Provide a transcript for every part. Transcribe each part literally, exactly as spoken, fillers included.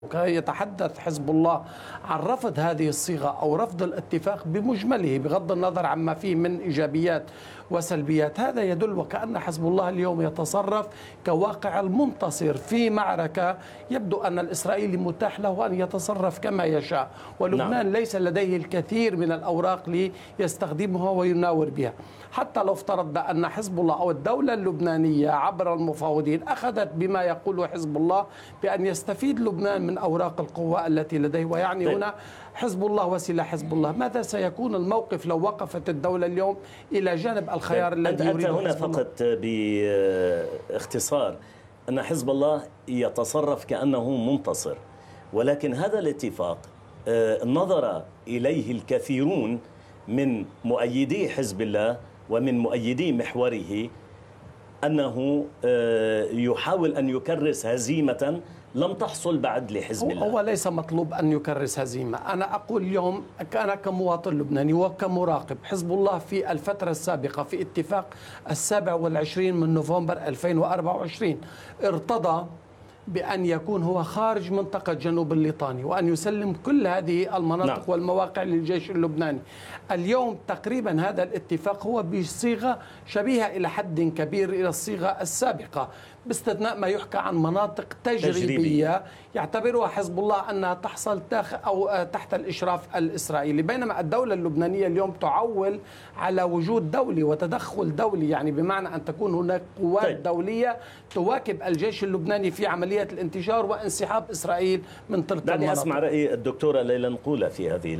يتحدث حزب الله عن رفض هذه الصيغة أو رفض الاتفاق بمجمله بغض النظر عما فيه من إيجابيات وسلبيات. هذا يدل وكأن حزب الله اليوم يتصرف كواقع المنتصر في معركة يبدو أن الإسرائيلي متاح له أن يتصرف كما يشاء، ولبنان نعم. ليس لديه الكثير من الأوراق ليستخدمها ويناور بها. حتى لو افترضنا أن حزب الله أو الدولة اللبنانية عبر المفاوضين أخذت بما يقوله حزب الله بأن يستفيد لبنان من أوراق القوة التي لديه، ويعني طيب. هنا حزب الله وسلاح حزب الله، ماذا سيكون الموقف لو وقفت الدولة اليوم إلى جانب الخيار طيب. الذي يريده أنت هنا فقط باختصار أن حزب الله يتصرف كأنه منتصر، ولكن هذا الاتفاق نظر إليه الكثيرون من مؤيدي حزب الله ومن مؤيدي محوره أنه يحاول أن يكرس هزيمة لم تحصل بعد لحزب الله. هو ليس مطلوب أن يكرس هزيمة. أنا أقول اليوم أنا كمواطن لبناني وكمراقب حزب الله في الفترة السابقة في اتفاق السابع والعشرين من نوفمبر ألفين وأربعة وعشرين ارتضى بأن يكون هو خارج منطقة جنوب الليطاني وأن يسلم كل هذه المناطق نعم. والمواقع للجيش اللبناني. اليوم تقريبا هذا الاتفاق هو بصيغة شبيهة إلى حد كبير إلى الصيغة السابقة، باستثناء ما يحكى عن مناطق تجريبية تجريبي. يعتبرها حزب الله أنها تحصل أو تحت الإشراف الإسرائيلي، بينما الدولة اللبنانية اليوم تعول على وجود دولي وتدخل دولي، يعني بمعنى أن تكون هناك قوات طيب. دولية تواكب الجيش اللبناني في عملية الانتشار وانسحاب إسرائيل من تلك المناطق. دعني أسمع رأي الدكتورة ليلى نقولة في هذه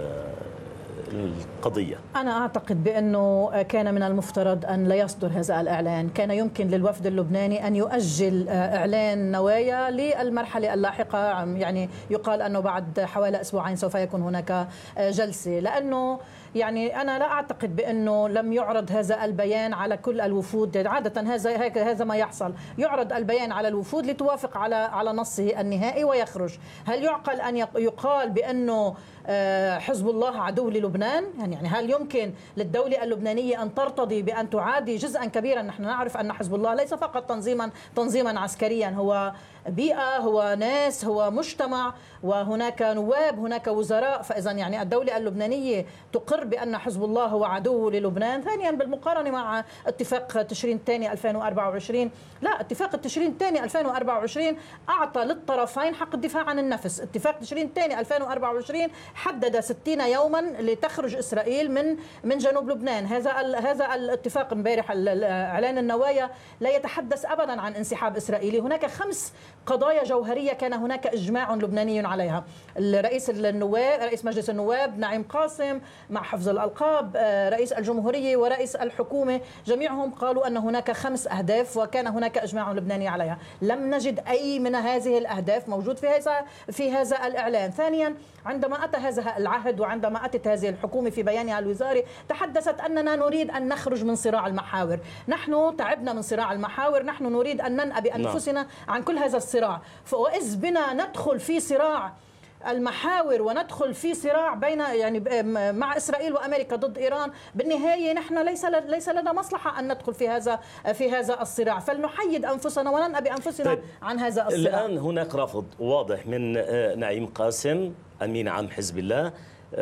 القضية. أنا أعتقد بأنه كان من المفترض أن لا يصدر هذا الإعلان، كان يمكن للوفد اللبناني أن يؤجل إعلان نوايا للمرحلة اللاحقة، يعني يقال أنه بعد حوالي أسبوعين سوف يكون هناك جلسة، لأنه يعني أنا لا أعتقد بأنه لم يعرض هذا البيان على كل الوفود. عادة هذا هذا ما يحصل، يعرض البيان على الوفود لتوافق على على نصه النهائي ويخرج. هل يعقل أن يقال بأنه حزب الله عدو للبنان؟ يعني هل يمكن للدولة اللبنانية أن ترتضي بأن تعادي جزءا كبيرا؟ نحن نعرف أن حزب الله ليس فقط تنظيما تنظيما عسكريا، هو بيئة، هو ناس، هو مجتمع، وهناك نواب، هناك وزراء. فإذا يعني الدولة اللبنانية تقر بأن حزب الله هو عدو للبنان. ثانيا بالمقارنة مع اتفاق تشرين الثاني ألفين وأربعة وعشرين، لا، اتفاق التشرين الثاني ألفين وأربعة وعشرين أعطى للطرفين حق الدفاع عن النفس. اتفاق تشرين الثاني ألفين وأربعة وعشرين حدد ستين يوما لتخرج إسرائيل من من جنوب لبنان. هذا هذا الاتفاق امبارح اعلان النوايا لا يتحدث ابدا عن انسحاب اسرائيلي. هناك خمس قضايا جوهريه كان هناك اجماع لبناني عليها. رئيس النواب، رئيس مجلس النواب نعيم قاسم، مع حفظ الالقاب، رئيس الجمهوريه ورئيس الحكومه، جميعهم قالوا ان هناك خمس اهداف وكان هناك اجماع لبناني عليها. لم نجد اي من هذه الاهداف موجود في هذا في هذا الاعلان. ثانيا عندما اتى هذا العهد وعندما اتت هذه الحكومه في بيانها الوزاري تحدثت اننا نريد ان نخرج من صراع المحاور. نحن تعبنا من صراع المحاور، نحن نريد ان ننأى بانفسنا عن كل هذا الصراع. وإذ بنا ندخل في صراع المحاور وندخل في صراع بين يعني مع اسرائيل وامريكا ضد ايران، بالنهايه نحن ليس ليس لنا مصلحه ان ندخل في هذا في هذا الصراع، فلنحيد انفسنا وننأى بانفسنا طيب. عن هذا الصراع. الان هناك رفض واضح من نعيم قاسم امين عام حزب الله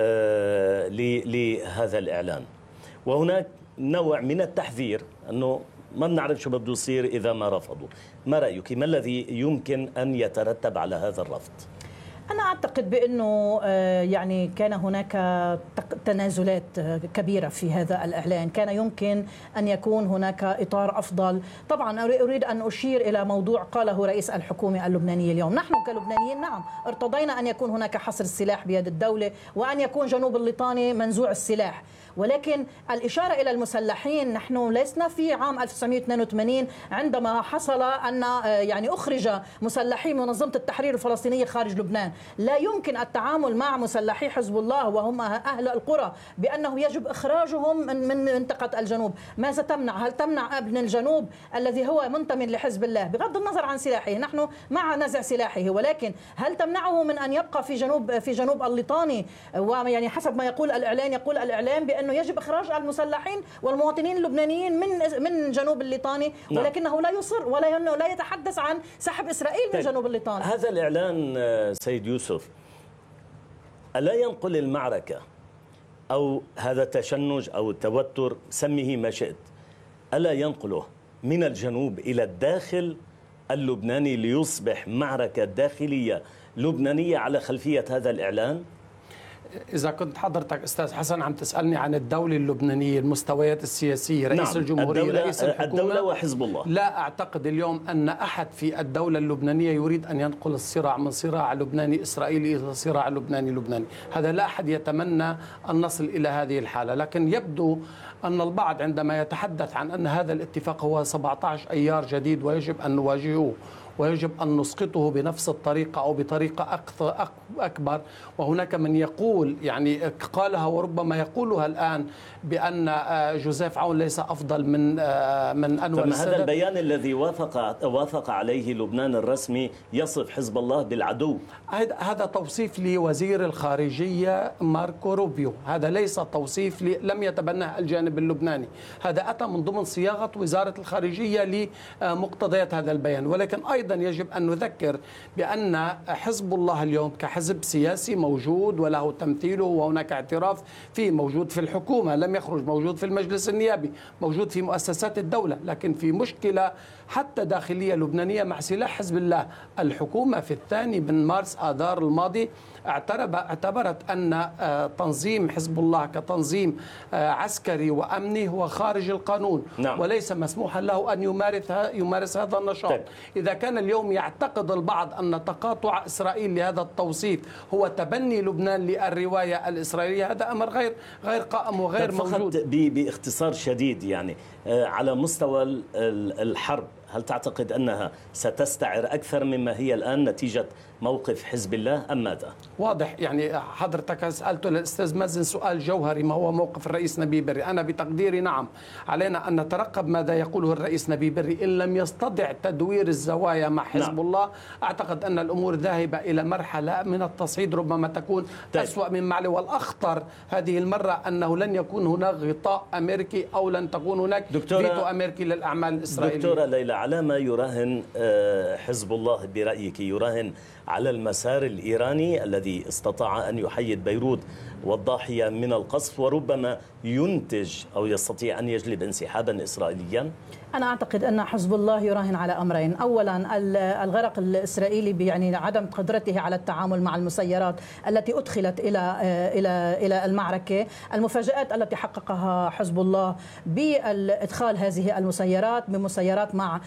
لهذا الإعلان، وهناك نوع من التحذير أنه ما بنعرف شو بده يصير إذا ما رفضوا. ما رأيك؟ ما الذي يمكن أن يترتب على هذا الرفض؟ أنا أعتقد بأنه يعني كان هناك تنازلات كبيرة في هذا الإعلان، كان يمكن أن يكون هناك إطار أفضل. طبعا أريد أن أشير إلى موضوع قاله رئيس الحكومة اللبنانية اليوم. نحن كلبنانيين نعم ارتضينا أن يكون هناك حصر السلاح بيد الدولة وأن يكون جنوب الليطاني منزوع السلاح، ولكن الإشارة إلى المسلحين، نحن لسنا في عام ألف وتسعمئة واثنين وثمانين عندما حصل أن يعني أخرج مسلحين منظمة التحرير الفلسطينية خارج لبنان. لا يمكن التعامل مع مسلحي حزب الله وهم أهل القرى بأنه يجب إخراجهم من من منطقة الجنوب. ماذا تمنع؟ هل تمنع ابن الجنوب الذي هو منتمي لحزب الله بغض النظر عن سلاحه؟ نحن مع نزع سلاحه، ولكن هل تمنعه من أن يبقى في جنوب في جنوب الليطاني؟ ويعني حسب ما يقول الإعلان يقول الإعلام بأنه يجب إخراج المسلحين والمواطنين اللبنانيين من من جنوب الليطاني، ولكنه لا يصر ولا لا يتحدث عن سحب إسرائيل من جنوب الليطاني. هذا الإعلان سيد يوسف ألا ينقل المعركة أو هذا التشنج أو التوتر سميه ما شئت، ألا ينقله من الجنوب إلى الداخل اللبناني ليصبح معركة داخلية لبنانية على خلفية هذا الإعلان؟ إذا كنت حضرتك أستاذ حسن عم تسألني عن الدولة اللبنانية، المستويات السياسية، رئيس نعم. الجمهورية، الدولة رئيس الحكومة، الدولة وحزب الله، لا أعتقد اليوم أن أحد في الدولة اللبنانية يريد أن ينقل الصراع من صراع لبناني إسرائيلي إلى صراع لبناني لبناني. هذا لا أحد يتمنى أن نصل إلى هذه الحالة، لكن يبدو أن البعض عندما يتحدث عن أن هذا الاتفاق هو سبعة عشر أيار جديد ويجب أن نواجهه ويجب أن نسقطه بنفس الطريقة أو بطريقة أكبر، وهناك من يقول يعني قالها وربما يقولها الآن بأن جوزيف عون ليس أفضل من من أنور السادات. هذا البيان الذي وافق وافق عليه لبنان الرسمي يصف حزب الله بالعدو. هذا توصيف لوزير الخارجية ماركو روبيو، هذا ليس توصيف لم يتبناه الجانب اللبناني، هذا أتى من ضمن صياغة وزارة الخارجية لمقتضيات هذا البيان. ولكن أيضا يجب أن نذكر بأن حزب الله اليوم كحزب سياسي موجود وله تمثيله، وهناك اعتراف فيه، موجود في الحكومة، لم يخرج، موجود في المجلس النيابي، موجود في مؤسسات الدولة، لكن في مشكلة حتى داخلية لبنانية مع سلاح حزب الله. الحكومة في الثاني من مارس آذار الماضي اعتبرت أن تنظيم حزب الله كتنظيم عسكري وأمني هو خارج القانون، نعم. وليس مسموحا له أن يمارس يمارس هذا النشاط. طيب. إذا كان اليوم يعتقد البعض أن تقاطع إسرائيل لهذا التوصيف هو تبني لبنان للرواية الإسرائيلية، هذا أمر غير غير قائم وغير موجود. فقط باختصار شديد، يعني على مستوى الحرب هل تعتقد أنها ستستعر أكثر مما هي الآن نتيجة موقف حزب الله أم ماذا؟ واضح، يعني حضرتك سألته للأستاذ مازن سؤال جوهري، ما هو موقف الرئيس نبيه بري؟ أنا بتقديري نعم، علينا أن نترقب ماذا يقوله الرئيس نبيه بري. إن لم يستطع تدوير الزوايا مع حزب نعم. الله، أعتقد أن الأمور ذاهبة إلى مرحلة من التصعيد ربما تكون طيب. أسوأ من معلي. والأخطر هذه المرة أنه لن يكون هناك غطاء أمريكي أو لن تكون هناك فيتو أمريكي للأعمال الإسرائيلية. دكتورة ليلى، على ما يراهن حزب الله برأيك؟ يراهن على المسار الإيراني الذي استطاع أن يحيد بيروت والضاحية من القصف، وربما ينتج أو يستطيع أن يجلب انسحابا إسرائيليا؟ أنا أعتقد أن حزب الله يراهن على أمرين. أولا الغرق الإسرائيلي يعني عدم قدرته على التعامل مع المسيرات التي أدخلت إلى إلى إلى المعركة، المفاجآت التي حققها حزب الله بإدخال هذه المسيرات بمسيرات مع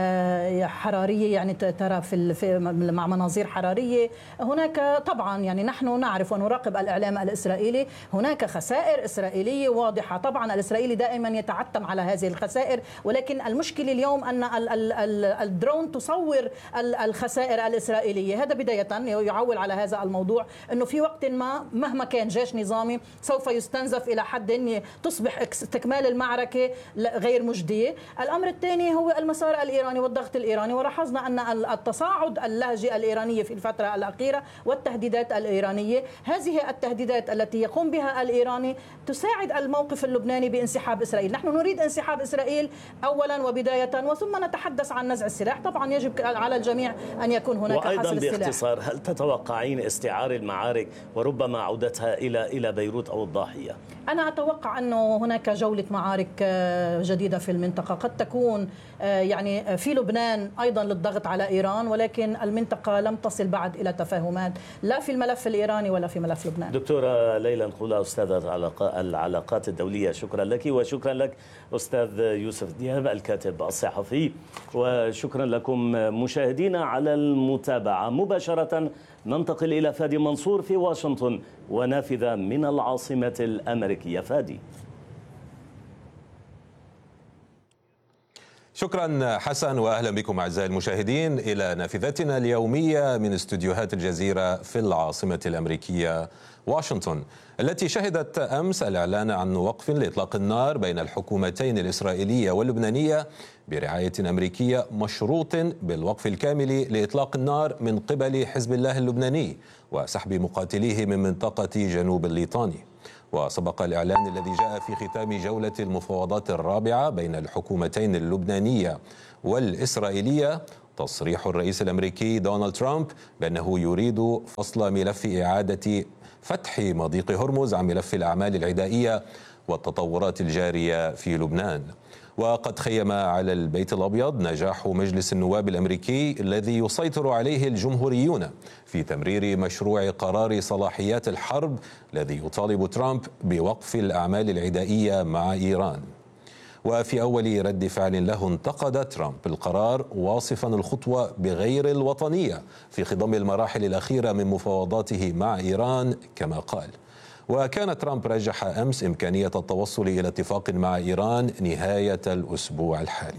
حرارية، يعني ترى في مع مناظير حرارية. هناك طبعا يعني نحن نعرف ونراقب الإعلام الإسرائيلي، هناك خسائر إسرائيلية واضحة. طبعا الإسرائيلي دائما يتعتم على هذه الخسائر، ولكن المشكلة اليوم أن الدرون تصور الخسائر الإسرائيلية. هذا بداية يعول على هذا الموضوع أنه في وقت ما مهما كان جيش نظامي سوف يستنزف إلى حد تصبح استكمال المعركة غير مجدية. الأمر الثاني هو المسار الإيراني والضغط الإيراني، ولاحظنا أن التصاعد اللهجة الإيرانية في الفترة الأخيرة والتهديدات الإيرانية، هذه التهديدات التي يقوم بها الإيراني تساعد الموقف اللبناني بانسحاب إسرائيل. نحن نريد انسحاب إسرائيل أولا وبداية، وثم نتحدث عن نزع السلاح. طبعا يجب على الجميع أن يكون هناك حصر السلاح. وأيضا باختصار، هل تتوقعين استعار المعارك وربما عودتها إلى إلى بيروت أو الضاحية؟ أنا أتوقع أنه هناك جولة معارك جديدة في المنطقة، قد تكون يعني في لبنان أيضا للضغط على إيران، ولكن المنطقة لم تصل بعد إلى تفاهمات لا في الملف الإيراني ولا في ملف لبنان. دكتورة ليلى نقولة، أستاذة العلاقات الدولية، شكرا لك. وشكرا لك أستاذ يوسف دياب الكاتب الصحفي، وشكرا لكم مشاهدينا على المتابعة. مباشرة ننتقل إلى فادي منصور في واشنطن ونافذة من العاصمة الأمريكية. فادي. شكرا حسن، وأهلا بكم أعزائي المشاهدين إلى نافذتنا اليومية من استديوهات الجزيرة في العاصمة الأمريكية واشنطن، التي شهدت أمس الإعلان عن وقف لإطلاق النار بين الحكومتين الإسرائيلية واللبنانية برعاية أمريكية مشروط بالوقف الكامل لإطلاق النار من قبل حزب الله اللبناني وسحب مقاتليه من منطقة جنوب الليطاني. وسبق الإعلان الذي جاء في ختام جولة المفاوضات الرابعة بين الحكومتين اللبنانية والإسرائيلية تصريح الرئيس الأمريكي دونالد ترامب بأنه يريد فصل ملف إعادة فتح مضيق هرمز عن ملف الأعمال العدائية والتطورات الجارية في لبنان. وقد خيم على البيت الأبيض نجاح مجلس النواب الأمريكي الذي يسيطر عليه الجمهوريون في تمرير مشروع قرار صلاحيات الحرب الذي يطالب ترامب بوقف الأعمال العدائية مع إيران. وفي أول رد فعل له انتقد ترامب القرار واصفا الخطوة بغير الوطنية في خضم المراحل الأخيرة من مفاوضاته مع إيران كما قال. وكان ترامب رجح أمس إمكانية التوصل إلى اتفاق مع إيران نهاية الأسبوع الحالي.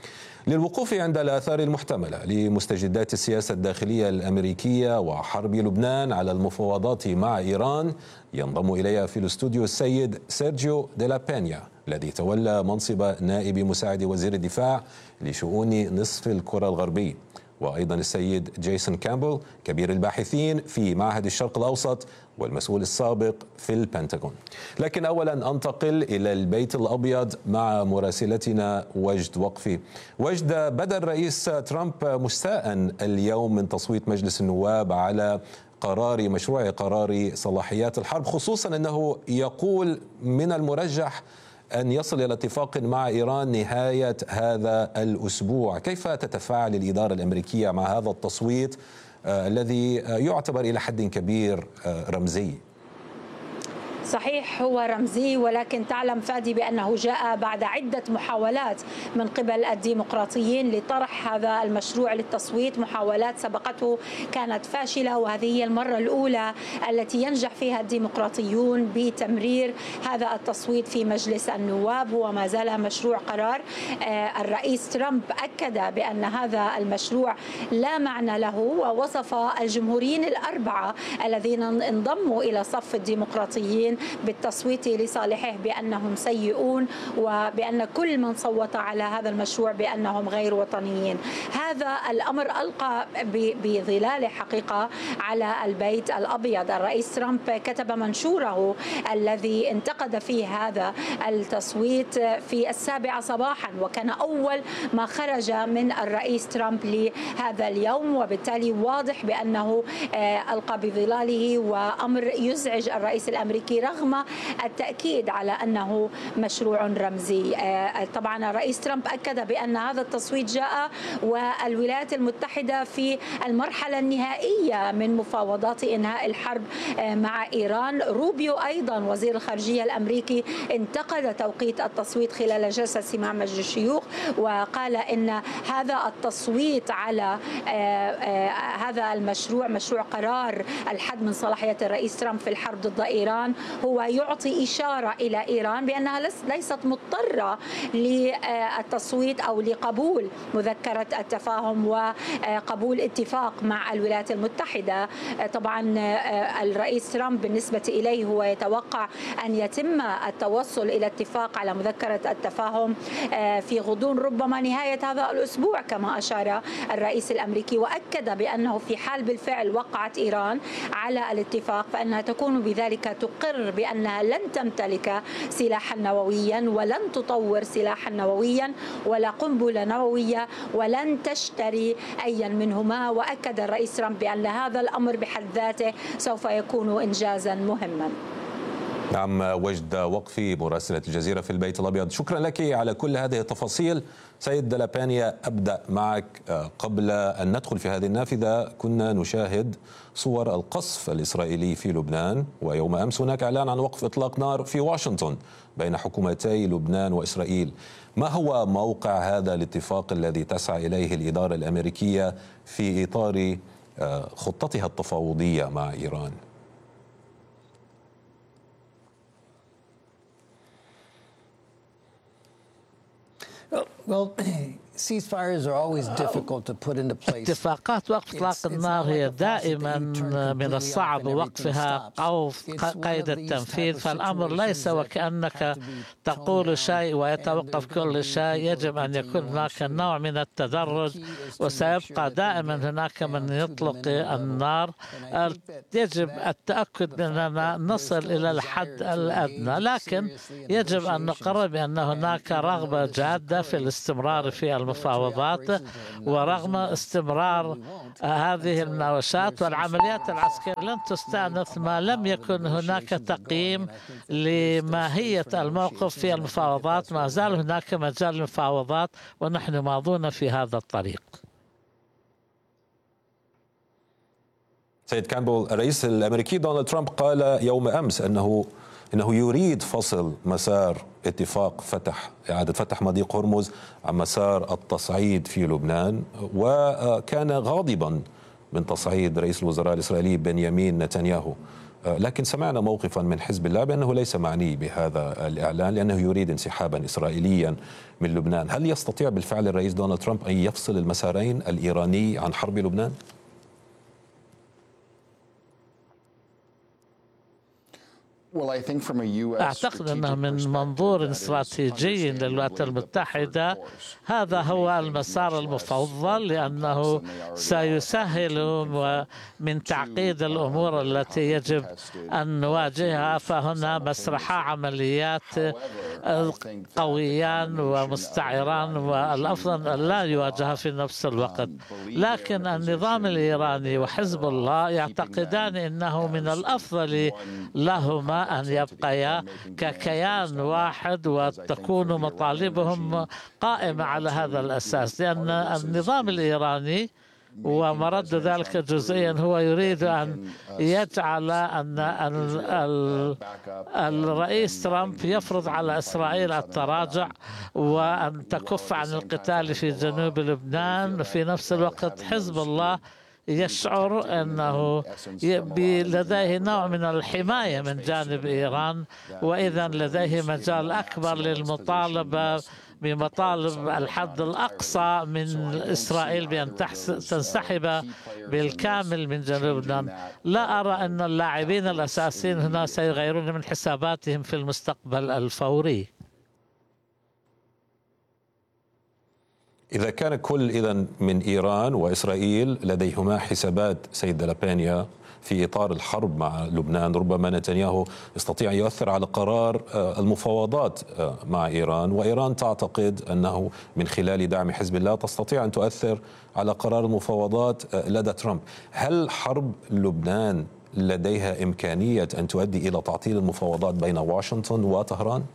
للوقوف عند الآثار المحتملة لمستجدات السياسة الداخلية الأمريكية وحرب لبنان على المفاوضات مع إيران ينضم إلي في الاستوديو السيد سيرجيو ديلا بينيا الذي تولى منصب نائب مساعد وزير الدفاع لشؤون نصف الكرة الغربي، وأيضا السيد جيسون كامبل كبير الباحثين في معهد الشرق الأوسط والمسؤول السابق في البنتاغون. لكن أولا أنتقل إلى البيت الأبيض مع مراسلتنا وجد وقفي. وجد، بدأ الرئيس ترامب مستاء اليوم من تصويت مجلس النواب على قرار مشروع قرار صلاحيات الحرب، خصوصا أنه يقول من المرجح أن يصل إلى اتفاق مع إيران نهاية هذا الأسبوع. كيف تتفاعل الإدارة الأمريكية مع هذا التصويت آه الذي يعتبر إلى حد كبير آه رمزي؟ صحيح، هو رمزي، ولكن تعلم فادي بأنه جاء بعد عدة محاولات من قبل الديمقراطيين لطرح هذا المشروع للتصويت. محاولات سبقته كانت فاشلة، وهذه هي المرة الأولى التي ينجح فيها الديمقراطيون بتمرير هذا التصويت في مجلس النواب. هو ما زال مشروع قرار. الرئيس ترامب أكد بأن هذا المشروع لا معنى له، ووصف الجمهوريين الأربعة الذين انضموا إلى صف الديمقراطيين بالتصويت لصالحه بأنهم سيئون، وبأن كل من صوت على هذا المشروع بأنهم غير وطنيين. هذا الأمر ألقى بظلال حقيقة على البيت الأبيض. الرئيس ترامب كتب منشوره الذي انتقد فيه هذا التصويت في السابعة صباحا، وكان أول ما خرج من الرئيس ترامب لهذا اليوم، وبالتالي واضح بأنه ألقى بظلاله وأمر يزعج الرئيس الأمريكي رغم التأكيد على أنه مشروع رمزي. طبعا الرئيس ترامب أكد بأن هذا التصويت جاء والولايات المتحدة في المرحلة النهائية من مفاوضات إنهاء الحرب مع إيران. روبيو أيضا وزير الخارجية الأمريكي انتقد توقيت التصويت خلال جلسة سماع مجلس الشيوخ، وقال إن هذا التصويت على هذا المشروع، مشروع قرار الحد من صلاحية الرئيس ترامب في الحرب ضد إيران، هو يعطي إشارة إلى إيران بأنها ليست مضطرة للتصويت أو لقبول مذكرة التفاهم وقبول اتفاق مع الولايات المتحدة. طبعا الرئيس ترامب بالنسبة إليه هو يتوقع أن يتم التوصل إلى اتفاق على مذكرة التفاهم في غضون ربما نهاية هذا الأسبوع كما أشار الرئيس الأمريكي، وأكد بأنه في حال بالفعل وقعت إيران على الاتفاق فإنها تكون بذلك تقر بأنها لن تمتلك سلاحا نوويا ولن تطور سلاحا نوويا ولا قنبلة نووية ولن تشتري أيا منهما. وأكد الرئيس ترامب بأن هذا الأمر بحد ذاته سوف يكون إنجازا مهما. نعم، وجد وقفي مراسلة الجزيرة في البيت الأبيض، شكرا لك على كل هذه التفاصيل. سيد ديلا بينيا، أبدأ معك. قبل أن ندخل في هذه النافذة كنا نشاهد صور القصف الإسرائيلي في لبنان، ويوم أمس هناك إعلان عن وقف إطلاق نار في واشنطن بين حكومتي لبنان وإسرائيل. ما هو موقع هذا الاتفاق الذي تسعى إليه الإدارة الأمريكية في إطار خطتها التفاوضية مع إيران؟ Well, اتفاقات وقف إطلاق النار هي دائما من الصعب وقفها أو قيد التنفيذ، فالأمر ليس وكأنك تقول شيء ويتوقف كل شيء. يجب أن يكون هناك نوع من التدرج، وسيبقى دائما هناك من يطلق النار. يجب التأكد من أننا نصل إلى الحد الأدنى، لكن يجب أن نقرر بأن هناك رغبة جادة في الاستمرار في المفاوضات، ورغم استمرار هذه المناوشات والعمليات العسكرية لن تستأنف ما لم يكن هناك تقييم لماهية الموقف في المفاوضات. ما زال هناك مجال للمفاوضات ونحن ماضون في هذا الطريق. سيد كامبل، الرئيس الأمريكي دونالد ترامب قال يوم أمس أنه إنه يريد فصل مسار اتفاق فتح إعادة فتح مضيق هرمز عن مسار التصعيد في لبنان، وكان غاضبا من تصعيد رئيس الوزراء الإسرائيلي بنيامين نتنياهو. لكن سمعنا موقفا من حزب الله بأنه ليس معني بهذا الإعلان لأنه يريد انسحابا إسرائيليا من لبنان. هل يستطيع بالفعل الرئيس دونالد ترامب أن يفصل المسارين الإيراني عن حرب لبنان؟ أعتقد أنه من منظور استراتيجي للولايات المتحدة هذا هو المسار المفضل، لأنه سيسهل من تعقيد الأمور التي يجب أن نواجهها. فهنا مسرحا عمليات قويان ومستعران، والأفضل أن لا يواجه في نفس الوقت. لكن النظام الإيراني وحزب الله يعتقدان أنه من الأفضل لهما أن يبقيا ككيان واحد وتكون مطالبهم قائمة على هذا الأساس، لأن النظام الإيراني ومرد ذلك جزئيا هو يريد أن يجعل أن الرئيس ترامب يفرض على إسرائيل التراجع وأن تكف عن القتال في جنوب لبنان. في نفس الوقت حزب الله يشعر أنه لديه نوع من الحماية من جانب إيران، وإذا لديه مجال أكبر للمطالبة بمطالب الحد الأقصى من إسرائيل بأن تنسحب بالكامل من جنوب لبنان. لا أرى أن اللاعبين الأساسيين هنا سيغيرون من حساباتهم في المستقبل الفوري. إذا كان كل إذن من إيران وإسرائيل لديهما حسابات سيد دلابانيا في إطار الحرب مع لبنان، ربما نتنياهو يستطيع أن يؤثر على قرار المفاوضات مع إيران، وإيران تعتقد أنه من خلال دعم حزب الله تستطيع أن تؤثر على قرار المفاوضات لدى ترامب. هل حرب لبنان لديها إمكانية أن تؤدي إلى تعطيل المفاوضات بين واشنطن وطهران؟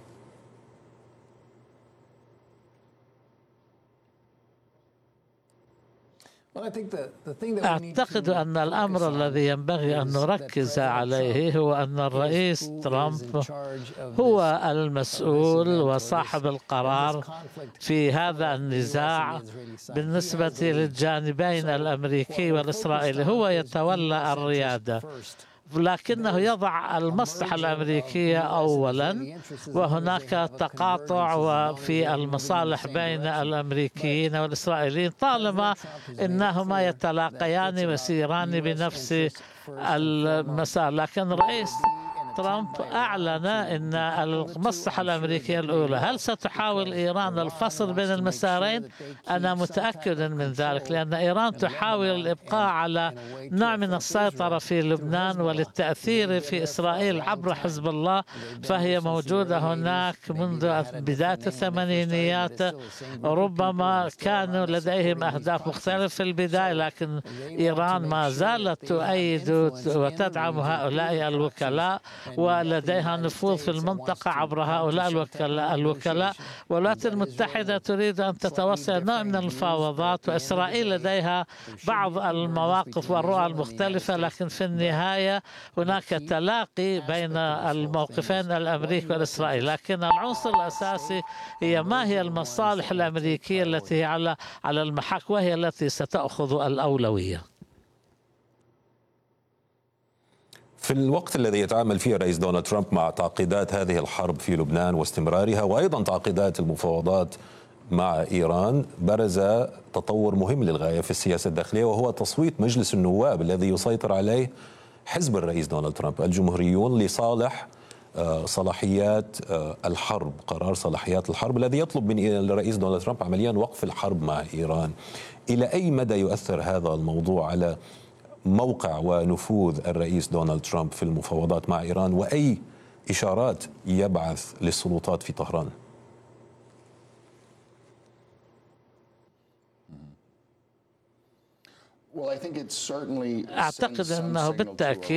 أعتقد أن الأمر الذي ينبغي أن نركز عليه هو أن الرئيس ترامب هو المسؤول وصاحب القرار في هذا النزاع بالنسبة للجانبين الأمريكي والإسرائيلي. هو يتولى الريادة، لكنه يضع المصلحة الأمريكية أولا، وهناك تقاطع وفي المصالح بين الأمريكيين والإسرائيليين طالما إنهما يتلاقيان ويسيران بنفس المسار. لكن رئيس ترامب أعلن أن المصلحة الأمريكية الأولى. هل ستحاول إيران الفصل بين المسارين؟ أنا متأكد من ذلك، لأن إيران تحاول الإبقاء على نوع من السيطرة في لبنان وللتأثير في إسرائيل عبر حزب الله، فهي موجودة هناك منذ بداية الثمانينيات. ربما كانوا لديهم أهداف مختلفة في البداية، لكن إيران ما زالت تؤيد وتدعم هؤلاء الوكلاء، ولديها نفوذ في المنطقة عبر هؤلاء الوكلاء الوكلاء والولايات المتحدة تريد أن تتوسع نوع من المفاوضات، وإسرائيل لديها بعض المواقف والرؤى المختلفة، لكن في النهاية هناك تلاقي بين الموقفين الأمريكي والإسرائيلي. لكن العنصر الأساسي هي ما هي المصالح الأمريكية التي هي على على المحك، وهي التي ستأخذ الأولوية. في الوقت الذي يتعامل فيه الرئيس دونالد ترامب مع تعقيدات هذه الحرب في لبنان واستمرارها، وأيضا تعقيدات المفاوضات مع إيران برز تطور مهم للغاية في السياسة الداخلية، وهو تصويت مجلس النواب الذي يسيطر عليه حزب الرئيس دونالد ترامب الجمهوريون لصالح صلاحيات الحرب، قرار صلاحيات الحرب الذي يطلب من الرئيس دونالد ترامب عمليا وقف الحرب مع إيران. إلى أي مدى يؤثر هذا الموضوع على موقع ونفوذ الرئيس دونالد ترامب في المفاوضات مع إيران، وأي إشارات يبعث للسلطات في طهران؟ أعتقد أنه بالتأكيد